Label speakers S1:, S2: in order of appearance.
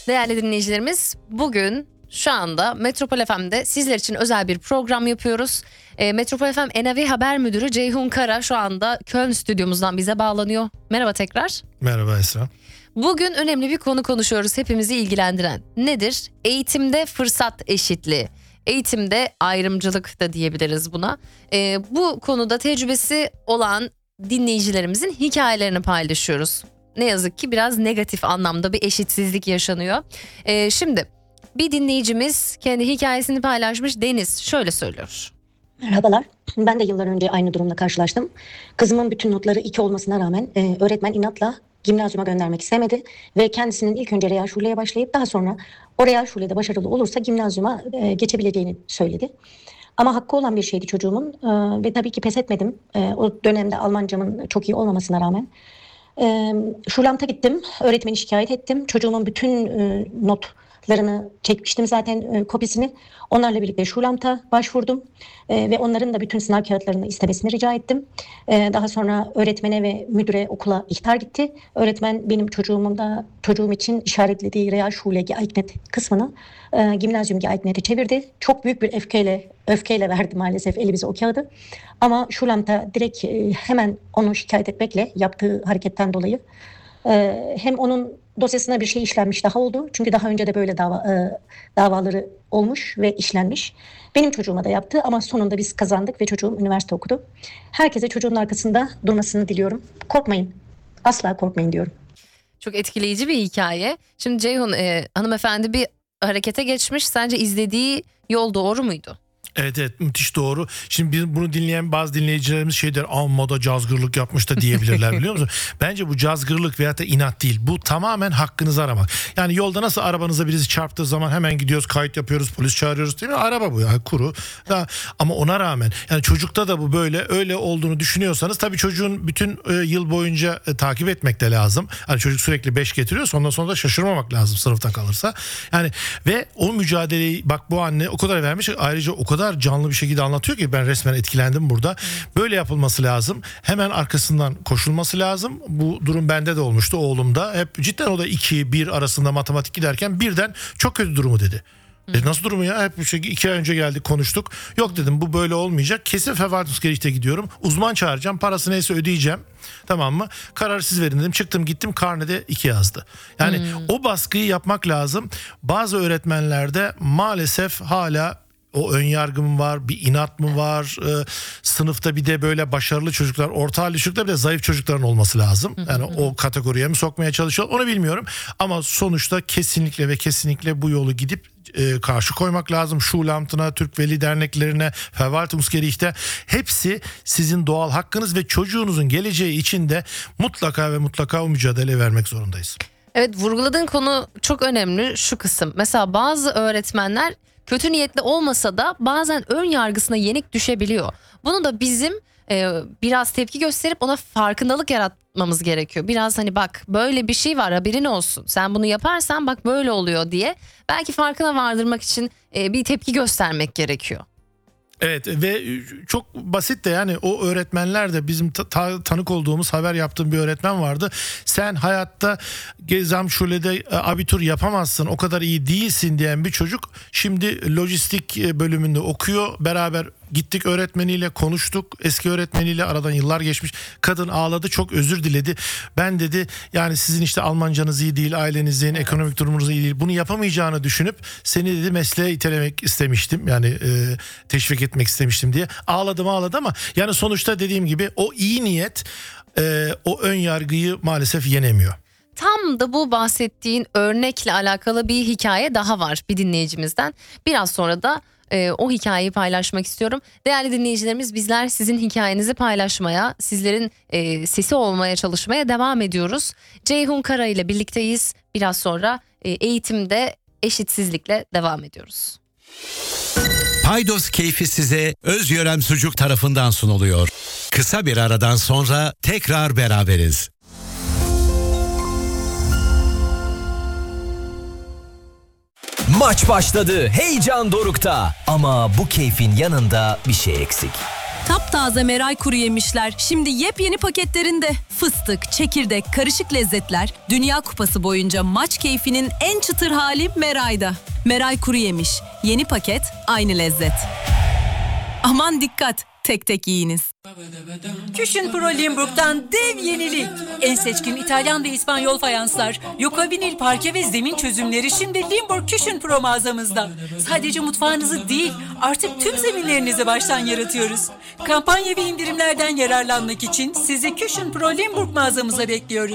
S1: Değerli dinleyicilerimiz, bugün şu anda Metropol FM'de sizler için özel bir program yapıyoruz. Metropol FM NAV Haber Müdürü Ceyhun Kara şu anda Köln stüdyomuzdan bize bağlanıyor. Merhaba tekrar.
S2: Merhaba Esra.
S1: Bugün önemli bir konu konuşuyoruz, hepimizi ilgilendiren. Nedir? Eğitimde fırsat eşitliği. Eğitimde ayrımcılık da diyebiliriz buna. Bu konuda tecrübesi olan dinleyicilerimizin hikayelerini paylaşıyoruz. Ne yazık ki biraz negatif anlamda bir eşitsizlik yaşanıyor. Şimdi bir dinleyicimiz kendi hikayesini paylaşmış. Deniz şöyle söylüyor.
S3: Merhabalar. Ben de yıllar önce aynı durumla karşılaştım. Kızımın bütün notları 2 olmasına rağmen öğretmen inatla gimnazyuma göndermek istemedi. Ve kendisinin ilk önce Real Şule'ye başlayıp daha sonra o Real Şule'de başarılı olursa gimnazyuma geçebileceğini söyledi. Ama hakkı olan bir şeydi çocuğumun ve tabii ki pes etmedim. O dönemde Almancamın çok iyi olmamasına rağmen. Şulamt'a gittim, öğretmeni şikayet ettim. Çocuğumun bütün notlarını çekmiştim zaten kopisini. Onlarla birlikte Şulam'ta başvurdum ve onların da bütün sınav kağıtlarını istemesini rica ettim. Daha sonra öğretmene ve müdüre okula ihtar gitti. Öğretmen benim çocuğum için işaretlediği Real Schule geeignet kısmını gimnazyum geeignet'e çevirdi. Çok büyük bir öfkeyle verdi maalesef elimize o kağıdı. Ama Şulam'ta direkt hemen onu şikayet etmekle yaptığı hareketten dolayı hem onun dosyasına bir şey işlenmiş daha oldu. Çünkü daha önce de böyle davaları olmuş ve işlenmiş. Benim çocuğuma da yaptı ama sonunda biz kazandık ve çocuğum üniversite okudu. Herkese çocuğun arkasında durmasını diliyorum. Korkmayın. Asla korkmayın diyorum.
S1: Çok etkileyici bir hikaye. Şimdi Ceyhun hanımefendi bir harekete geçmiş. Sence izlediği yol doğru muydu?
S2: Evet müthiş doğru. Şimdi bunu dinleyen bazı dinleyicilerimiz şey der, amma da cazgırlık yapmış da diyebilirler biliyor musun? Bence bu cazgırlık veyahut da inat değil. Bu tamamen hakkınızı aramak. Yani yolda nasıl arabanıza birisi çarptığı zaman hemen gidiyoruz, kayıt yapıyoruz, polis çağırıyoruz değil mi? Araba bu yani kuru. Ama ona rağmen yani çocukta da bu böyle öyle olduğunu düşünüyorsanız tabii çocuğun bütün yıl boyunca takip etmek de lazım. Hani çocuk sürekli 5 getiriyorsa ondan sonra da şaşırmamak lazım sınıfta kalırsa. Yani ve o mücadeleyi bak bu anne o kadar vermiş, ayrıca o kadar canlı bir şekilde anlatıyor ki ben resmen etkilendim burada. Böyle yapılması lazım. Hemen arkasından koşulması lazım. Bu durum bende de olmuştu, oğlumda. Hep cidden o da 2-1 arasında matematik giderken birden çok kötü durumu dedi. Nasıl durumu ya? Hep 2 ay önce geldik konuştuk. Yok dedim bu böyle olmayacak. Kesin Verwaltungsgericht'e gidiyorum. Uzman çağıracağım. Parası neyse ödeyeceğim. Tamam mı? Karar siz verin dedim. Çıktım gittim karnede 2 yazdı. Yani o baskıyı yapmak lazım. Bazı öğretmenlerde maalesef hala o ön yargı mı var, bir inat mı var? Sınıfta bir de böyle başarılı çocuklar, orta halli çocuklar, bir de zayıf çocukların olması lazım. Yani o kategoriye mi sokmaya çalışıyor onu bilmiyorum. Ama sonuçta kesinlikle ve kesinlikle bu yolu gidip karşı koymak lazım. Schulamt'ına, Türk Veli Derneklerine, Verwaltungsgericht'e hepsi sizin doğal hakkınız ve çocuğunuzun geleceği için de mutlaka ve mutlaka o mücadele vermek zorundayız.
S1: Evet, vurguladığın konu çok önemli şu kısım. Mesela bazı öğretmenler kötü niyetli olmasa da bazen ön yargısına yenik düşebiliyor. Bunu da bizim biraz tepki gösterip ona farkındalık yaratmamız gerekiyor. Biraz hani bak böyle bir şey var, haberin olsun. Sen bunu yaparsan bak böyle oluyor diye belki farkına vardırmak için bir tepki göstermek gerekiyor.
S2: Evet ve çok basit de yani o öğretmenler de bizim tanık olduğumuz, haber yaptığım bir öğretmen vardı. Sen hayatta Gesamtschulede abitur yapamazsın, o kadar iyi değilsin diyen bir çocuk şimdi lojistik bölümünde okuyor. Beraber gittik öğretmeniyle konuştuk. Eski öğretmeniyle aradan yıllar geçmiş. Kadın ağladı, çok özür diledi. Ben dedi yani sizin işte Almancanız iyi değil, ailenizin ekonomik durumunuz iyi değil. Bunu yapamayacağını düşünüp seni dedi mesleğe itelemek istemiştim. Yani teşvik etmek istemiştim diye. Ağladı ama yani sonuçta dediğim gibi o iyi niyet o ön yargıyı maalesef yenemiyor.
S1: Tam da bu bahsettiğin örnekle alakalı bir hikaye daha var bir dinleyicimizden. Biraz sonra da o hikayeyi paylaşmak istiyorum. Değerli dinleyicilerimiz, bizler sizin hikayenizi paylaşmaya, sizlerin sesi olmaya çalışmaya devam ediyoruz. Ceyhun Kara ile birlikteyiz. Biraz sonra eğitimde eşitsizlikle devam ediyoruz.
S4: Paydos keyfi size Özyörem Sucuk tarafından sunuluyor. Kısa bir aradan sonra tekrar beraberiz.
S5: Maç başladı, heyecan dorukta ama bu keyfin yanında bir şey eksik. Taptaze Meray kuru yemişler şimdi yepyeni paketlerinde. Fıstık, çekirdek, karışık lezzetler. Dünya Kupası boyunca maç keyfinin en çıtır hali Meray'da. Meray kuru yemiş. Yeni paket, aynı lezzet. Aman dikkat, tek tek yiyiniz.
S6: Küchen Pro Limburg'dan dev yenilik. En seçkin İtalyan ve İspanyol fayanslar, Yuka vinil parke ve zemin çözümleri şimdi Limburg Küchen Pro mağazamızda. Sadece mutfağınızı değil, artık tüm zeminlerinizi baştan yaratıyoruz. Kampanya ve indirimlerden yararlanmak için sizi Küchen Pro Limburg mağazamıza bekliyoruz.